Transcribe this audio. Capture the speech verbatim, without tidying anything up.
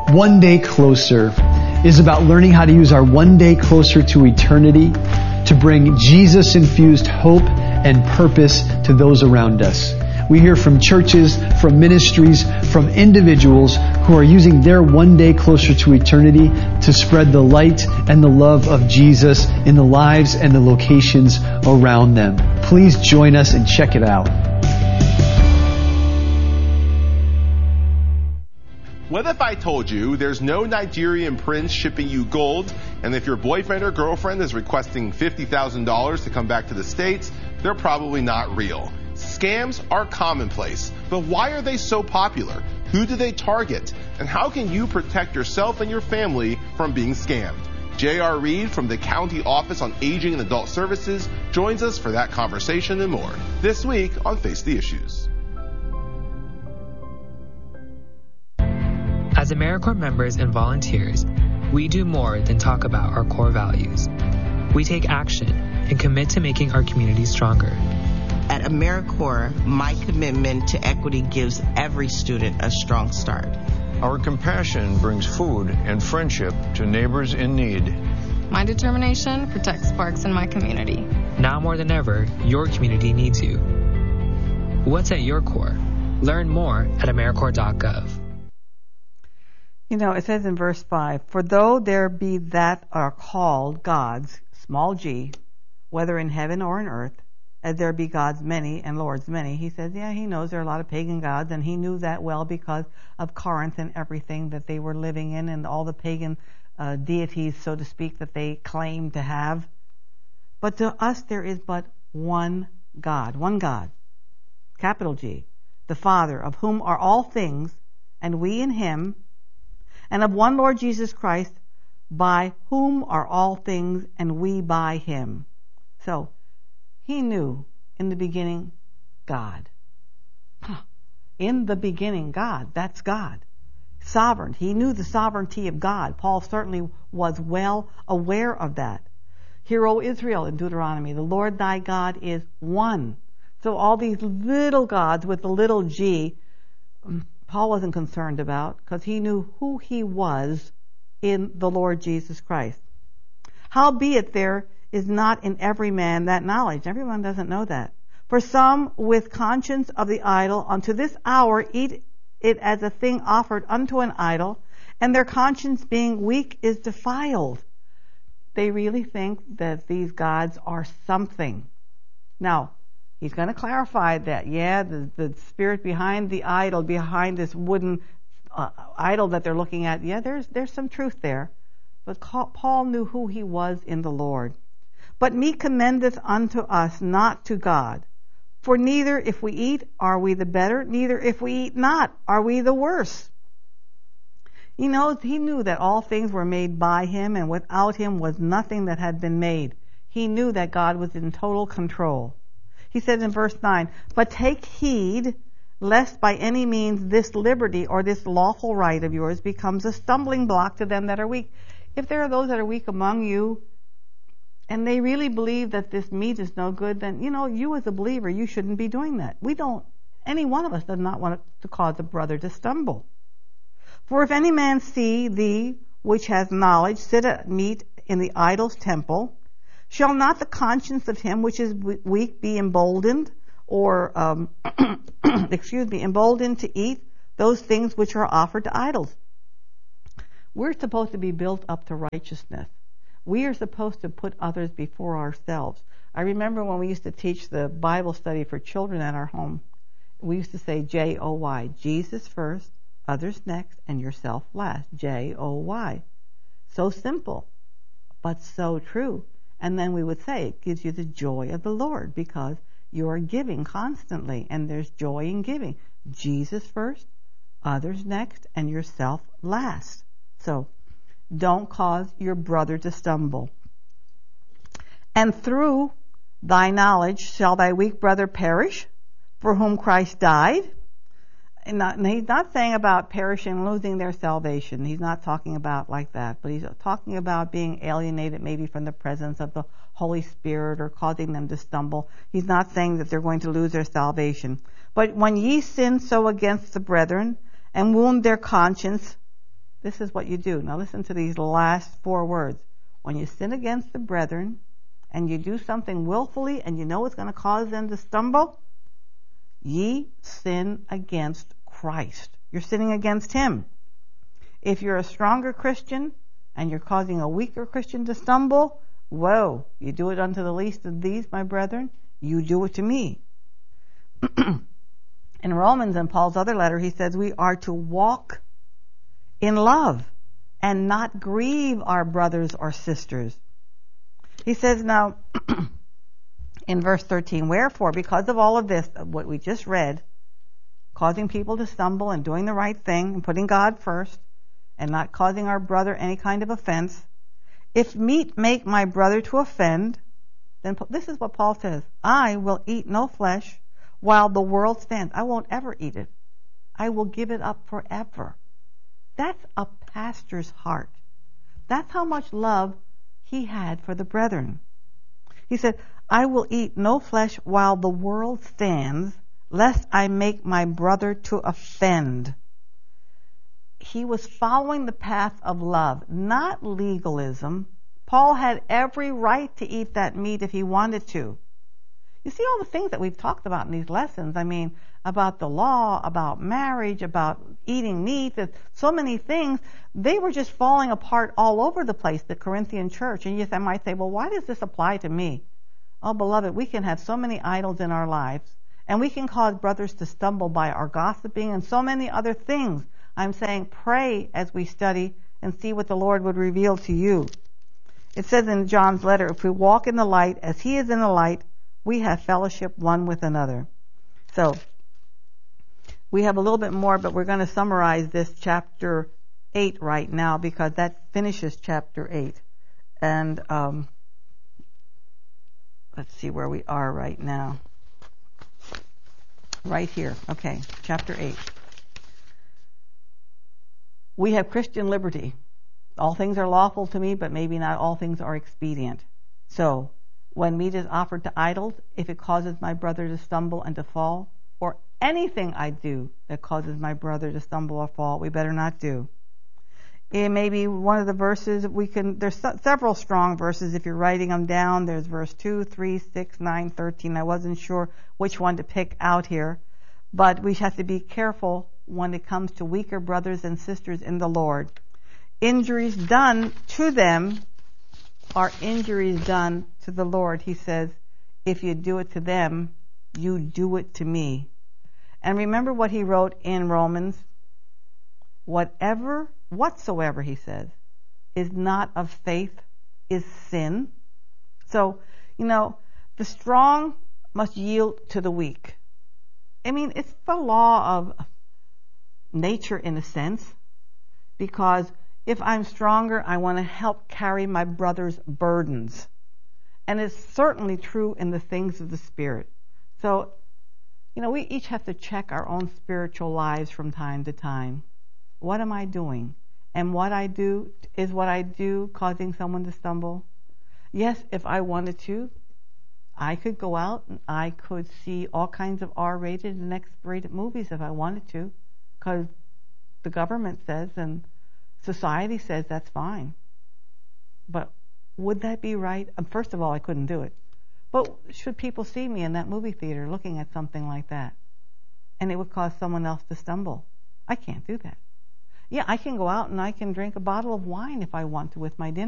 One Day Closer is about learning how to use our one day closer to eternity to bring Jesus-infused hope and purpose to those around us. We hear from churches, from ministries, from individuals who are using their one day closer to eternity to spread the light and the love of Jesus in the lives and the locations around them. Please join us and check it out. What if I told you there's no Nigerian prince shipping you gold, and if your boyfriend or girlfriend is requesting fifty thousand dollars to come back to the States, they're probably not real? Scams are commonplace, but why are they so popular? Who do they target? And how can you protect yourself and your family from being scammed? J R. Reed from the County Office on Aging and Adult Services joins us for that conversation and more this week on Face the Issues. As AmeriCorps members and volunteers, we do more than talk about our core values. We take action and commit to making our community stronger. At AmeriCorps, my commitment to equity gives every student a strong start. Our compassion brings food and friendship to neighbors in need. My determination protects sparks in my community. Now more than ever, your community needs you. What's at your core? Learn more at AmeriCorps dot gov. You know, it says in verse five, for though there be that are called gods, small g, whether in heaven or in earth, as there be gods many and lords many. He says, yeah, he knows there are a lot of pagan gods, and he knew that well because of Corinth and everything that they were living in and all the pagan uh, deities, so to speak, that they claimed to have. But to us there is but one God, one God, capital G, the Father, of whom are all things, and we in him, and of one Lord Jesus Christ, by whom are all things, and we by him. So, he knew in the beginning God. Huh. In the beginning God. That's God. Sovereign. He knew the sovereignty of God. Paul certainly was well aware of that. Hear, O Israel, in Deuteronomy, the Lord thy God is one. So all these little gods with the little g, Paul wasn't concerned about, because he knew who he was in the Lord Jesus Christ. Howbeit there is not in every man that knowledge. Everyone doesn't know that. For some with conscience of the idol unto this hour eat it as a thing offered unto an idol, and their conscience being weak is defiled. They really think that these gods are something. Now, he's going to clarify that, yeah, the, the spirit behind the idol, behind this wooden uh, idol that they're looking at, yeah, there's there's some truth there. But Paul knew who he was in the Lord. But me commendeth unto us, not to God. For neither if we eat are we the better, neither if we eat not are we the worse. He knows, he knew that all things were made by him, and without him was nothing that had been made. He knew that God was in total control. He said in verse nine, but take heed lest by any means this liberty or this lawful right of yours becomes a stumbling block to them that are weak. If there are those that are weak among you, and they really believe that this meat is no good, then, you know, you as a believer, you shouldn't be doing that. We don't, any one of us does not want to cause a brother to stumble. For if any man see thee, which has knowledge, sit at meat in the idol's temple, shall not the conscience of him which is weak be emboldened, or, um, excuse me, emboldened to eat those things which are offered to idols? We're supposed to be built up to righteousness. We are supposed to put others before ourselves. I remember when we used to teach the Bible study for children at our home, we used to say J O Y, Jesus first, others next, and yourself last, J O Y. So simple, but so true. And then we would say it gives you the joy of the Lord because you are giving constantly, and there's joy in giving. Jesus first, others next, and yourself last. So don't cause your brother to stumble. And through thy knowledge shall thy weak brother perish, for whom Christ died. And, not, and he's not saying about perishing, losing their salvation. He's not talking about like that. But he's talking about being alienated maybe from the presence of the Holy Spirit or causing them to stumble. He's not saying that they're going to lose their salvation. But when ye sin so against the brethren and wound their conscience, this is what you do. Now listen to these last four words. When you sin against the brethren, and you do something willfully, and you know it's going to cause them to stumble, ye sin against Christ. You're sinning against Him. If you're a stronger Christian, and you're causing a weaker Christian to stumble, whoa, you do it unto the least of these, my brethren, you do it to me. In Romans, in Paul's other letter, he says we are to walk in love and not grieve our brothers or sisters. He says now, in verse thirteen, wherefore, because of all of this, what we just read, causing people to stumble and doing the right thing and putting God first and not causing our brother any kind of offense, if meat make my brother to offend, then this is what Paul says, I will eat no flesh while the world stands. I won't ever eat it. I will give it up forever. That's a pastor's heart. That's how much love he had for the brethren. He said, I will eat no flesh while the world stands, lest I make my brother to offend. He was following the path of love, not legalism. Paul had every right to eat that meat if he wanted to. You see all the things that we've talked about in these lessons. I mean, about the law, about marriage, about eating meat, so many things. They were just falling apart all over the place, the Corinthian church. And yes, I might say, well, why does this apply to me? Oh, beloved, we can have so many idols in our lives, and we can cause brothers to stumble by our gossiping and so many other things. I'm saying pray as we study and see what the Lord would reveal to you. It says in John's letter, if we walk in the light as He is in the light, we have fellowship one with another. So, we have a little bit more, but we're going to summarize this chapter eight right now because that finishes chapter eight. And um, let's see where we are right now. Right here. Okay, chapter eight. We have Christian liberty. All things are lawful to me, but maybe not all things are expedient. So, when meat is offered to idols, if it causes my brother to stumble and to fall, or anything I do that causes my brother to stumble or fall, we better not do. It may be one of the verses we can, there's several strong verses if you're writing them down. There's verse two, three, six, nine, thirteen. I wasn't sure which one to pick out here, but we have to be careful when it comes to weaker brothers and sisters in the Lord. Injuries done to them are injuries done to the Lord. He says, if you do it to them, you do it to me. And remember what he wrote in Romans, whatever, whatsoever, he says, is not of faith is sin. So, you know, the strong must yield to the weak. I mean, it's the law of nature in a sense, because if I'm stronger, I want to help carry my brother's burdens. And it's certainly true in the things of the Spirit. So, you know, we each have to check our own spiritual lives from time to time. What am I doing? And what I do, is what I do causing someone to stumble? Yes, if I wanted to, I could go out and I could see all kinds of R-rated and X-rated movies if I wanted to, because the government says and society says that's fine. But would that be right? First of all, I couldn't do it. But should people see me in that movie theater looking at something like that, and it would cause someone else to stumble? I can't do that. Yeah, I can go out and I can drink a bottle of wine if I want to with my dinner.